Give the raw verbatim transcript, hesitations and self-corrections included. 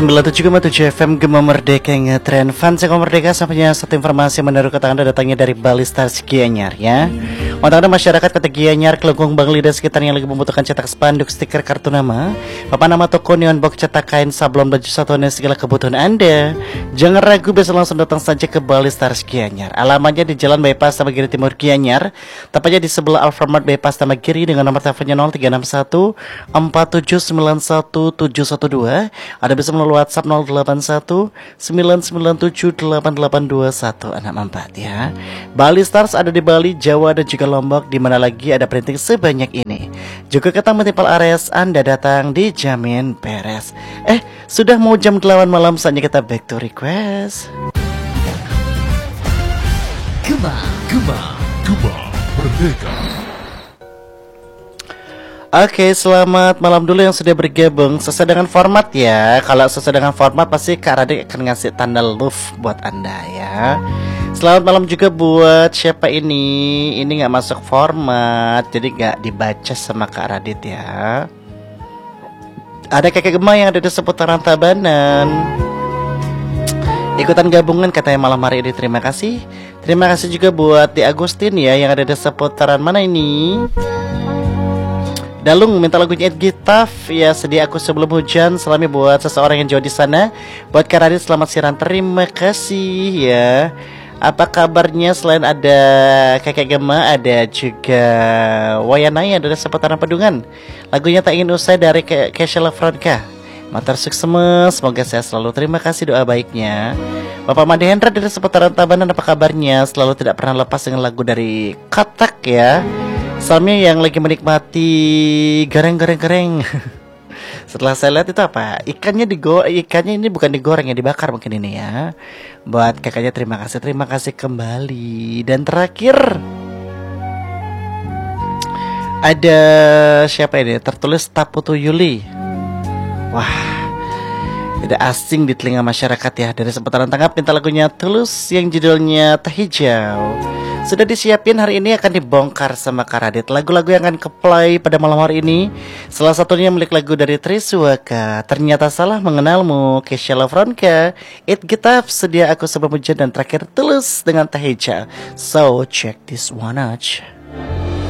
sembilan puluh tujuh koma tujuh F M Gema Merdeka ngetren fans Gema Merdeka. Sampainya satu informasi menurut kata Anda datangnya dari Bali Stars Gianyar ya. Untuk Anda masyarakat kota Gianyar, Kelungkung, Bangli dan sekitar yang lagi membutuhkan cetak spanduk, stiker, kartu nama, papan nama toko, neon box, cetak kain, sablon, baju satuan dan segala kebutuhan Anda, jangan ragu, bisa langsung datang saja ke Bali Stars Gianyar. Alamatnya di Jalan Bypass Tamagiri Timur Gianyar, tepatnya di sebelah Alfamart Bypass Tamagiri, dengan nomor teleponnya nol tiga enam satu empat tujuh sembilan satu tujuh satu dua. Ada bisa melalui WhatsApp nol delapan satu sembilan sembilan tujuh delapan delapan dua satu enam empat ya. Bali Stars ada di Bali, Jawa dan juga Lombok, di mana lagi ada printing sebanyak ini. Juga kata multiple areas, Anda datang dijamin beres. Eh, sudah mau jam delapan malam, saatnya kita back to request. Gema, Gema, Gema Merdeka. Oke, selamat malam dulu yang sudah bergabung. Sesuai dengan format ya. Kalau sesuai dengan format pasti Kak Radit akan ngasih tanda love buat Anda ya. Selamat malam juga buat siapa ini. Ini gak masuk format, jadi gak dibaca sama Kak Radit ya. Ada kakek Gema yang ada di seputaran Tabanan, ikutan gabungan katanya malam hari ini. Terima kasih. Terima kasih juga buat Di Agustin ya, yang ada di seputaran mana ini. Dalung minta lagunya Ed Gitaf ya, sedia aku sebelum hujan. Salami buat seseorang yang jauh di sana. Buat Kak Radit selamat siaran, terima kasih ya. Apa kabarnya selain ada kakek Gema, ada juga Wayanai yang ada di seputaran Pedungan. Lagunya Tak Ingin Usai dari Kesha Lafranca. Matar sukses, semoga saya selalu. Terima kasih doa baiknya. Bapak Made Hendra dari seputaran Tabanan, apa kabarnya? Selalu tidak pernah lepas dengan lagu dari Katak ya. Salmi yang lagi menikmati goreng-goreng-goreng. Setelah saya lihat itu apa? Ikannya digo, ikannya ini bukan digoreng ya, dibakar mungkin ini ya. Buat kakaknya terima kasih, terima kasih kembali. Dan terakhir ada siapa ini? Tertulis Taputu Yuli. Wah, tidak asing di telinga masyarakat ya. Dari seputaran Tanggap minta lagunya Tulus yang judulnya Teh Hijau. Sudah disiapin, hari ini akan dibongkar sama Kak Radit lagu-lagu yang akan ke-play pada malam hari ini. Salah satunya milik lagu dari Triswaka, Ternyata Salah Mengenalmu, Kesha Lafranca, It Gitaf, Sedia Aku Sebelum Hujan, dan terakhir Tulus dengan Teh Hijau. So check this one out.